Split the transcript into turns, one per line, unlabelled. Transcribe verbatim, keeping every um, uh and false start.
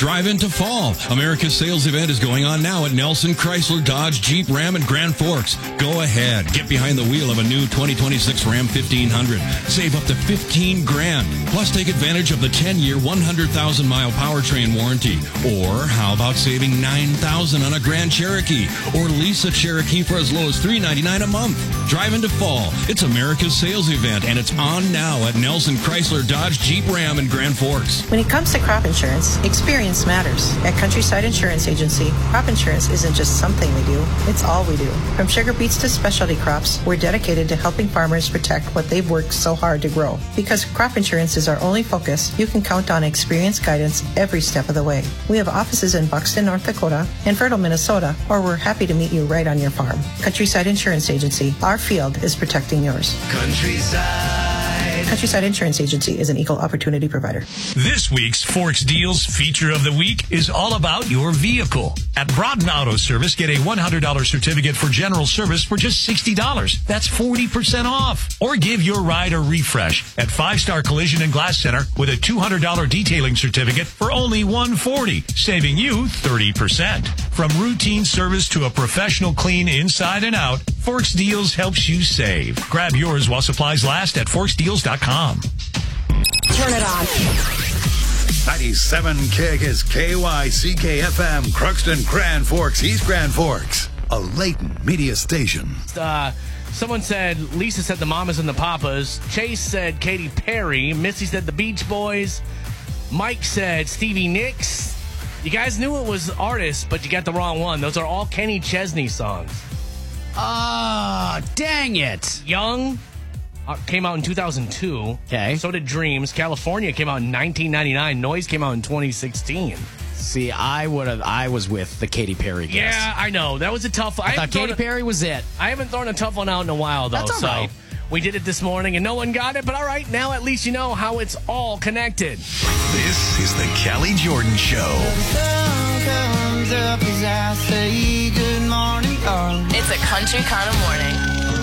Drive into fall. America's sales event is going on now at Nelson Chrysler, Dodge, Jeep, Ram, and Grand Forks. Go ahead. Get behind the wheel of a new twenty twenty-six Ram fifteen hundred. Save up to fifteen grand. Plus, take advantage of the ten-year, one hundred thousand mile powertrain warranty. Or how about saving nine thousand dollars on a Grand Cherokee? Or lease a Cherokee for as low as three hundred ninety-nine dollars a month. Drive into fall. It's America's sales event, and it's on now at Nelson Chrysler, Dodge, Jeep, Ram, and Grand Forks.
When it comes to crop insurance, experience matters. At Countryside Insurance Agency, crop insurance isn't just something we do, it's all we do. From sugar beets to specialty crops, we're dedicated to helping farmers protect what they've worked so hard to grow. Because crop insurance is our only focus, you can count on experienced guidance every step of the way. We have offices in Buxton, North Dakota, and Fertile, Minnesota, or we're happy to meet you right on your farm. Countryside Insurance Agency, our field is protecting yours.
Countryside.
Countryside Insurance Agency is an equal opportunity provider.
This week's Forks Deals feature of the week is all about your vehicle. At Broughton Auto Service, get a one hundred dollars certificate for general service for just sixty dollars. That's forty percent off. Or give your ride a refresh at Five Star Collision and Glass Center with a two hundred dollars detailing certificate for only one hundred forty dollars, saving you thirty percent. From routine service to a professional clean inside and out, Forks Deals helps you save. Grab yours while supplies last at forks deals dot com.
Turn it on.
ninety-seven K is K Y C K F M, Crookston, Grand Forks, East Grand Forks, a Layton media station.
Uh, someone said, Lisa said the Mamas and the Papas. Chase said Katy Perry. Missy said the Beach Boys. Mike said Stevie Nicks. You guys knew it was artists, but you got the wrong one. Those are all Kenny Chesney songs.
Ah, oh, dang it.
Young uh, came out in two thousand two.
Okay.
So did Dreams. California came out in nineteen ninety-nine. Noise came out in twenty sixteen.
See, I would have. I was with the Katy Perry guess.
Yeah, I know. That was a tough one.
I, I thought Katy Perry was it.
I haven't thrown a tough one out in a while, though.
That's all
so
right.
We did it this morning, and no one got it. But all right, now at least you know how it's all connected.
This is the Kelly Jordan Show.
The sun comes up as I say good morning, darling.
It's a country kind of morning.